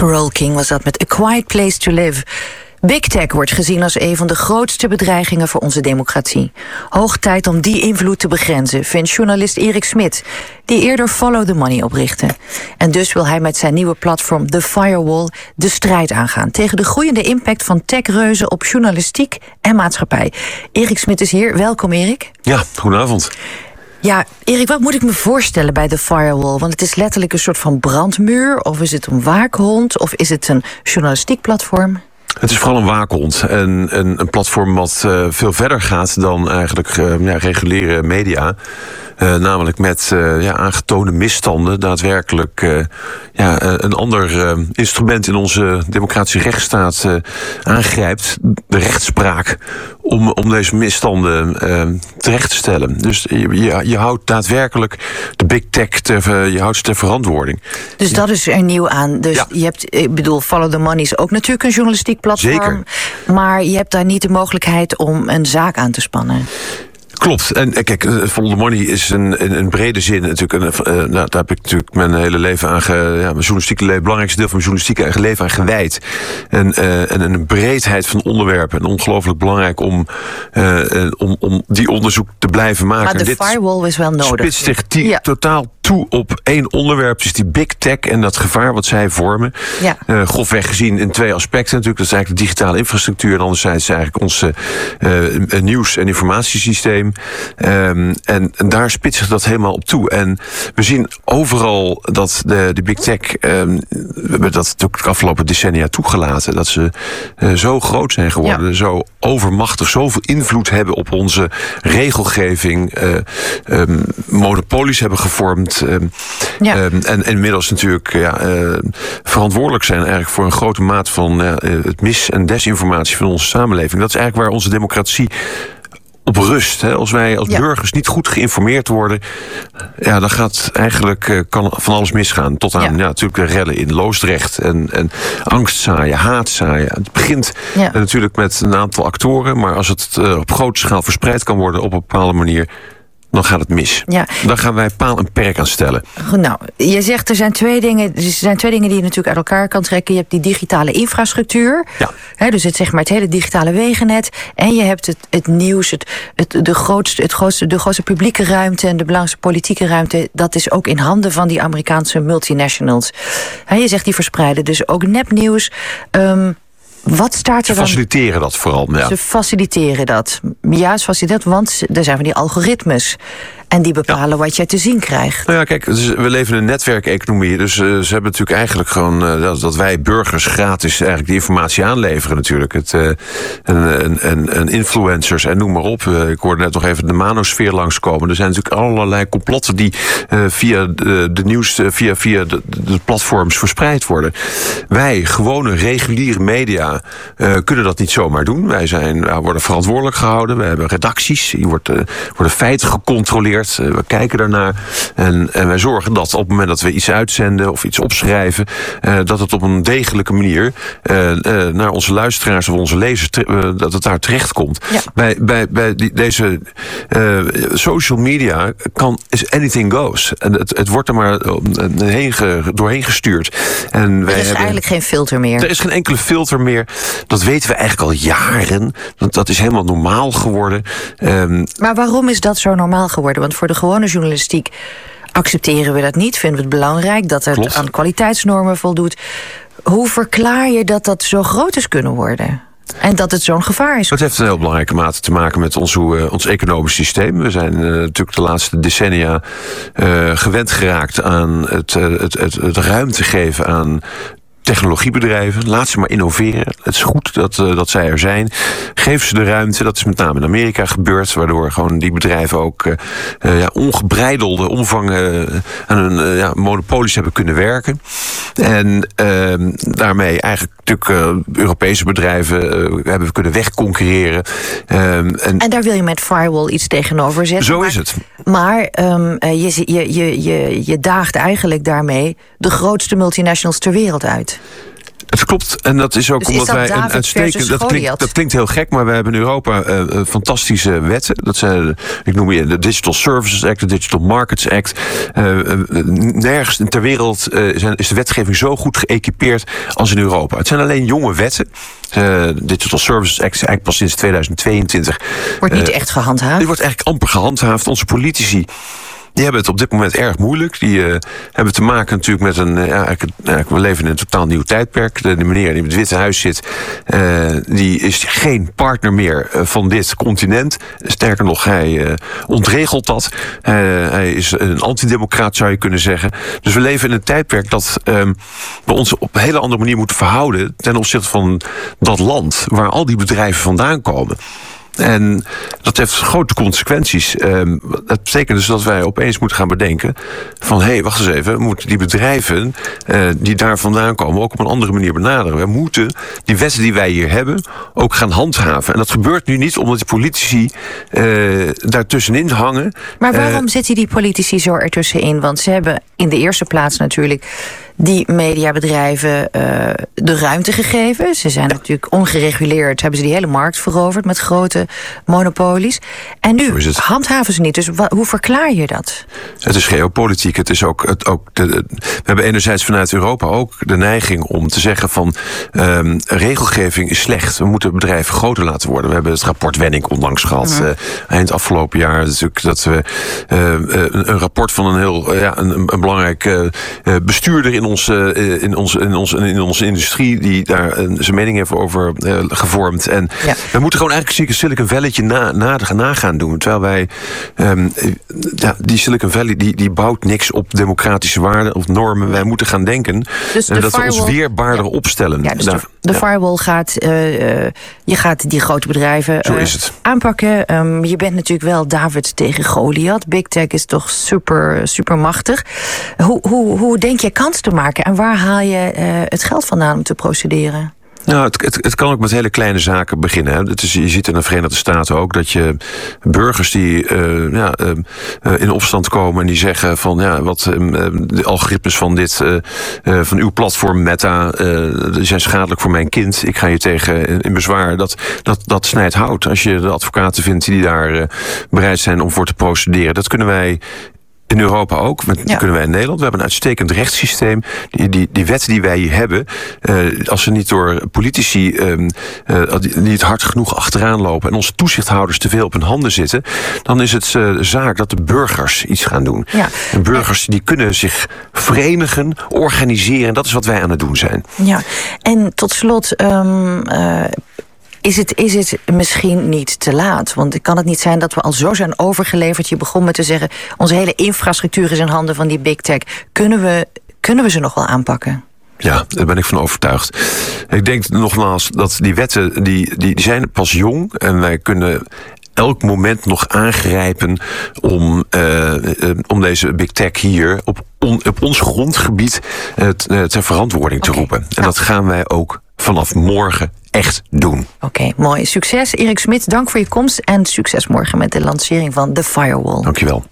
Carole King was dat met A Quiet Place to Live. Big Tech wordt gezien als een van de grootste bedreigingen voor onze democratie. Hoog tijd om die invloed te begrenzen, vindt journalist Erik Smit, die eerder Follow the Money oprichtte. En dus wil hij met zijn nieuwe platform The Firewall de strijd aangaan tegen de groeiende impact van techreuzen op journalistiek en maatschappij. Erik Smit is hier. Welkom, Erik. Ja, goedenavond. Ja, Erik, wat moet ik me voorstellen bij de Firewall? Want het is letterlijk een soort van brandmuur, of is het een waakhond, of is het een journalistiek platform? Het is vooral een waakhond en een platform wat veel verder gaat dan eigenlijk reguliere media. Namelijk met aangetoonde misstanden daadwerkelijk een ander instrument in onze democratische rechtsstaat aangrijpt. De rechtspraak om deze misstanden terecht te stellen. Dus je houdt daadwerkelijk de big tech ter verantwoording. Dus dat is er nieuw aan. Dus je hebt, Follow the Money is ook natuurlijk een journalistiek platform. Zeker. Maar je hebt daar niet de mogelijkheid om een zaak aan te spannen. Klopt. En kijk, Follow the Money is in brede zin natuurlijk daar heb ik natuurlijk mijn hele leven aan mijn journalistieke leven, het belangrijkste deel van mijn journalistieke eigen leven aan gewijd. En een breedheid van onderwerpen. En ongelooflijk belangrijk om die onderzoek te blijven maken. Maar de firewall is wel nodig. Spitst zich totaal toe op één onderwerp. Dus die big tech en dat gevaar wat zij vormen. Ja. Grofweg gezien in twee aspecten natuurlijk. Dat is eigenlijk de digitale infrastructuur. En anderzijds eigenlijk ons nieuws- en informatiesysteem. En daar spitst zich dat helemaal op toe. En we zien overal dat de big tech, we hebben dat natuurlijk de afgelopen decennia toegelaten, dat ze zo groot zijn geworden, zo overmachtig, zoveel invloed hebben op onze regelgeving, monopolies hebben gevormd, en inmiddels natuurlijk verantwoordelijk zijn eigenlijk voor een grote mate van het mis- en desinformatie van onze samenleving. Dat is eigenlijk waar onze democratie op rust. Hè. Als wij als burgers niet goed geïnformeerd worden, dan kan van alles misgaan. Tot aan natuurlijk de rellen in Loosdrecht en angst zaaien, haat zaaien. Het begint natuurlijk met een aantal actoren, maar als het op grote schaal verspreid kan worden op een bepaalde manier, dan gaat het mis. Ja. Dan gaan wij paal en perk aan stellen. Goed, nou, je zegt er zijn twee dingen die je natuurlijk uit elkaar kan trekken. Je hebt die digitale infrastructuur. Ja. Dus het hele digitale wegennet. En je hebt het nieuws, de grootste publieke ruimte en de belangrijkste politieke ruimte. Dat is ook in handen van die Amerikaanse multinationals. Je zegt die verspreiden dus ook nepnieuws. Wat staat er Ze faciliteren dat vooral. Ja. Ze faciliteren dat. Ja, ze faciliteren dat, want er zijn van die algoritmes. En die bepalen wat jij te zien krijgt. Nou ja, kijk, we leven in een netwerkeconomie. Dus ze hebben natuurlijk eigenlijk gewoon dat wij burgers gratis eigenlijk die informatie aanleveren natuurlijk. En influencers en noem maar op. Ik hoorde net nog even de manosfeer langskomen. Er zijn natuurlijk allerlei complotten die via de nieuws, via de platforms verspreid worden. Wij, gewone reguliere media, kunnen dat niet zomaar doen. Wij worden verantwoordelijk gehouden. We hebben redacties. Die worden feiten gecontroleerd. We kijken daarnaar en wij zorgen dat op het moment dat we iets uitzenden of iets opschrijven, dat het op een degelijke manier naar onze luisteraars of onze lezers, dat het daar terecht komt. Ja. Bij deze social media is anything goes. En het wordt er maar doorheen gestuurd. En er is eigenlijk geen filter meer. Er is geen enkele filter meer. Dat weten we eigenlijk al jaren. Dat is helemaal normaal geworden. Maar waarom is dat zo normaal geworden? Want voor de gewone journalistiek accepteren we dat niet. Vinden we het belangrijk dat het aan kwaliteitsnormen voldoet. Hoe verklaar je dat dat zo groot is kunnen worden? En dat het zo'n gevaar is? Het heeft een heel belangrijke mate te maken met ons economisch systeem. We zijn natuurlijk de laatste decennia gewend geraakt aan het ruimte geven aan technologiebedrijven. Laat ze maar innoveren. Het is goed dat zij er zijn. Geef ze de ruimte. Dat is met name in Amerika gebeurd, waardoor gewoon die bedrijven ook ongebreidelde omvang aan hun monopolies hebben kunnen werken. En daarmee eigenlijk natuurlijk Europese bedrijven hebben kunnen wegconcurreren. En daar wil je met Firewall iets tegenover zetten. Zo is het. Maar je daagt eigenlijk daarmee de grootste multinationals ter wereld uit. Het klopt, en dat is ook dus omdat is dat wij een uitstekend. Dat klinkt heel gek, maar we hebben in Europa fantastische wetten. Dat zijn, ik noem je de Digital Services Act, de Digital Markets Act. Nergens ter wereld is de wetgeving zo goed geëquipeerd als in Europa. Het zijn alleen jonge wetten. Digital Services Act is eigenlijk pas sinds 2022. Wordt niet echt gehandhaafd? Die wordt eigenlijk amper gehandhaafd. Onze politici die hebben het op dit moment erg moeilijk. Die hebben te maken natuurlijk met we leven in een totaal nieuw tijdperk. De meneer die in het Witte Huis zit, die is geen partner meer van dit continent. Sterker nog, hij ontregelt dat. Hij is een antidemocraat, zou je kunnen zeggen. Dus we leven in een tijdperk dat we ons op een hele andere manier moeten verhouden ten opzichte van dat land waar al die bedrijven vandaan komen. En dat heeft grote consequenties. Dat betekent dus dat wij opeens moeten gaan bedenken van hé, wacht eens even, we moeten die bedrijven die daar vandaan komen ook op een andere manier benaderen. We moeten die wetten die wij hier hebben ook gaan handhaven. En dat gebeurt nu niet omdat die politici daartussenin hangen. Maar waarom zitten die politici zo ertussenin? Want ze hebben in de eerste plaats natuurlijk die mediabedrijven de ruimte gegeven. Ze zijn natuurlijk ongereguleerd, hebben ze die hele markt veroverd met grote monopolies. En nu handhaven ze niet. Dus hoe verklaar je dat? Het is geopolitiek. Het is ook we hebben enerzijds vanuit Europa ook de neiging om te zeggen van regelgeving is slecht. We moeten bedrijven groter laten worden. We hebben het rapport Wenning onlangs gehad. Eind afgelopen jaar natuurlijk dat we een rapport van een heel een belangrijk bestuurder in onze industrie die daar zijn mening heeft over gevormd. En we moeten gewoon eigenlijk Silicon Valley na gaan doen. Terwijl wij die Silicon Valley die bouwt niks op democratische waarden of normen. Wij moeten gaan denken dus dat we ons weerbaarder opstellen. Ja, dus de firewall gaat je gaat die grote bedrijven aanpakken. Je bent natuurlijk wel David tegen Goliath. Big Tech is toch super machtig. Hoe denk je kans te maken? En waar haal je het geld vandaan om te procederen? Nou, het kan ook met hele kleine zaken beginnen. Hè. Je ziet in de Verenigde Staten ook dat je burgers die in opstand komen en die zeggen van de algoritmes van van uw platform Meta die zijn schadelijk voor mijn kind. Ik ga je tegen in bezwaar. Dat snijdt hout. Als je de advocaten vindt die daar bereid zijn om voor te procederen. Dat kunnen wij in Europa ook, kunnen wij in Nederland. We hebben een uitstekend rechtssysteem. Die wetten die wij hier hebben, als ze niet door politici niet hard genoeg achteraan lopen en onze toezichthouders te veel op hun handen zitten, dan is het zaak dat de burgers iets gaan doen. Ja. En burgers die kunnen zich verenigen, organiseren. Dat is wat wij aan het doen zijn. Ja, en tot slot Is het misschien niet te laat? Want kan het niet zijn dat we al zo zijn overgeleverd? Je begon met te zeggen, onze hele infrastructuur is in handen van die big tech. Kunnen we ze nog wel aanpakken? Ja, daar ben ik van overtuigd. Ik denk nogmaals dat die wetten, die zijn pas jong en wij kunnen elk moment nog aangrijpen om deze big tech hier op ons grondgebied ter verantwoording te roepen. En dat gaan wij ook vanaf morgen echt doen. Oké, mooi. Succes, Erik Smit. Dank voor je komst en succes morgen met de lancering van The Firewall. Dankjewel.